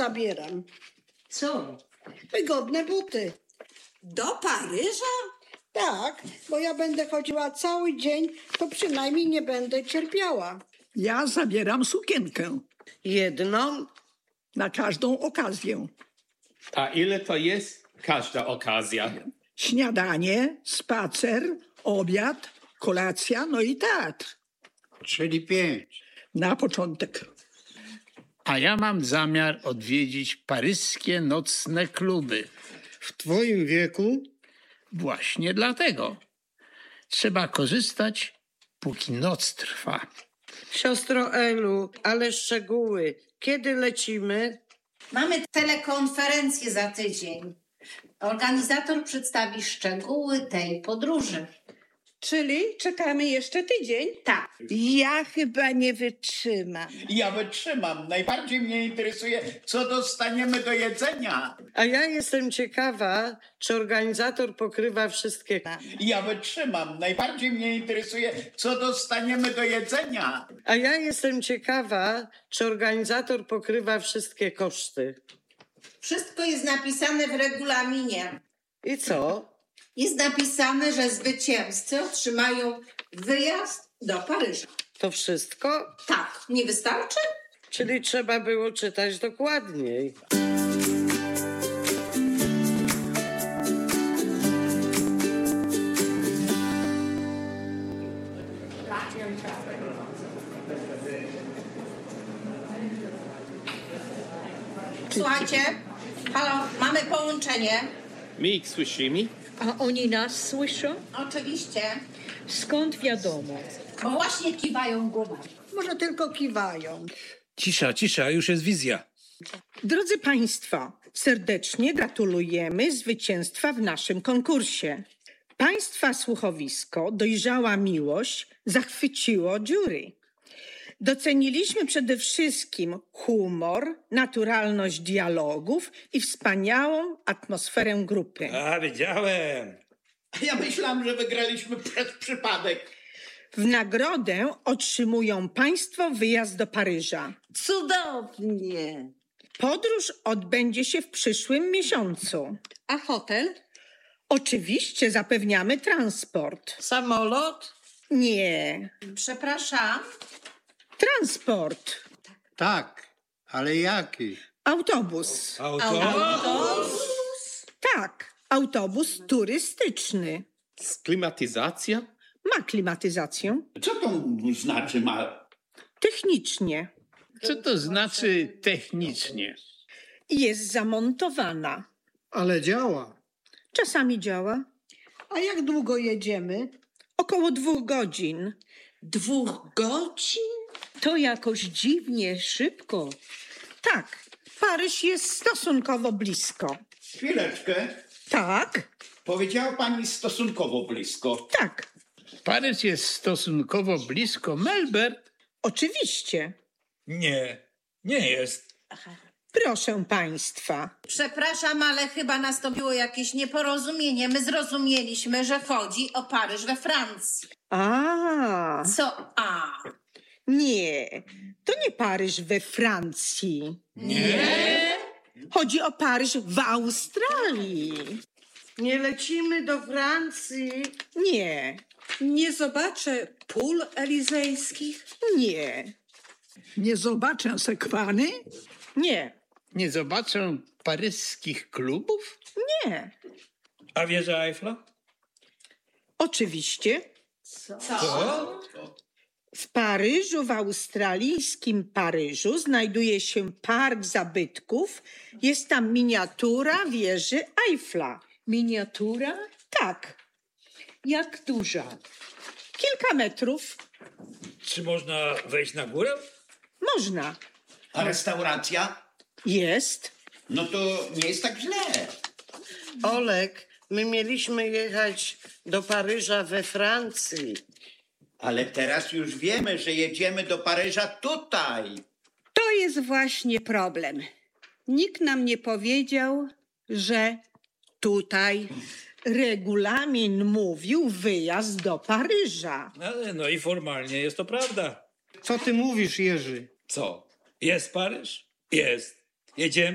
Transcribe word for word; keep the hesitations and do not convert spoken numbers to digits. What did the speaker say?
zabieram. Co? Wygodne buty. Do Paryża? Tak, bo ja będę chodziła cały dzień, to przynajmniej nie będę cierpiała. Ja zabieram sukienkę Jedną? na każdą okazję. A ile to jest każda okazja? Śniadanie, spacer, obiad, kolacja, no i teatr. Czyli pięć. Na początek. A ja mam zamiar odwiedzić paryskie nocne kluby. W twoim wieku? Właśnie dlatego. Trzeba korzystać, póki noc trwa. Siostro Elu, ale szczegóły. Kiedy lecimy? Mamy telekonferencję za tydzień. Organizator przedstawi szczegóły tej podróży. Czyli czekamy jeszcze tydzień? Tak. Ja chyba nie wytrzymam. Ja wytrzymam. Najbardziej mnie interesuje, co dostaniemy do jedzenia. A ja jestem ciekawa, czy organizator pokrywa wszystkie... Ja wytrzymam. Najbardziej mnie interesuje, co dostaniemy do jedzenia. A ja jestem ciekawa, czy organizator pokrywa wszystkie koszty. Wszystko jest napisane w regulaminie. I co? Jest napisane, że zwycięzcy otrzymają wyjazd do Paryża. To wszystko? Tak, nie wystarczy? Czyli trzeba było czytać dokładniej. Słuchajcie, halo, mamy połączenie. My ich słyszymy? A oni nas słyszą? Oczywiście. Skąd wiadomo? Bo właśnie kiwają głowami. Może tylko kiwają. Cisza, cisza, już jest wizja. Drodzy Państwo, serdecznie gratulujemy zwycięstwa w naszym konkursie. Państwa słuchowisko Dojrzała Miłość zachwyciło jury. Doceniliśmy przede wszystkim humor, naturalność dialogów i wspaniałą atmosferę grupy. A, wiedziałem. Ja myślałam, że wygraliśmy przez przypadek. W nagrodę otrzymują Państwo wyjazd do Paryża. Cudownie. Podróż odbędzie się w przyszłym miesiącu. A hotel? Oczywiście zapewniamy transport. Samolot? Nie, Przepraszam. transport. Tak, ale jaki? Autobus. Auto? Tak, autobus turystyczny. Z klimatyzacja? Ma klimatyzację. Co to znaczy ma? Technicznie. Co to znaczy technicznie? Jest zamontowana. Ale działa. Czasami działa. A jak długo jedziemy? Około dwóch godzin. Dwóch godzin? To jakoś dziwnie szybko. Tak, Paryż jest stosunkowo blisko. Chwileczkę. Tak, Powiedziała pani stosunkowo blisko. tak, Paryż jest stosunkowo blisko Melbourne. oczywiście. Nie, nie jest. Proszę Państwa. Przepraszam, ale chyba nastąpiło jakieś nieporozumienie. My zrozumieliśmy, że chodzi o Paryż we Francji. A, Co a? nie, to nie Paryż we Francji. Nie? Chodzi o Paryż w Australii. Nie lecimy do Francji. Nie, Nie zobaczę pól elizejskich? nie, Nie zobaczę sekwany? nie, Nie zobaczę paryskich klubów? nie. A wieża Eiffla? Oczywiście. Co? W Paryżu, w australijskim Paryżu, znajduje się park zabytków. Jest tam miniatura wieży Eiffla. Miniatura? Tak, Jak duża? kilka metrów. Czy można wejść na górę? Można. A restauracja? Jest. No to nie jest tak źle. Olek, my mieliśmy jechać do Paryża we Francji. Ale teraz już wiemy, że jedziemy do Paryża tutaj. To jest właśnie problem. Nikt nam nie powiedział, że tutaj. Regulamin mówił wyjazd do Paryża. Ale no i formalnie jest to prawda. Co ty mówisz, Jerzy? Co? Jest Paryż? Jest. Jedziemy?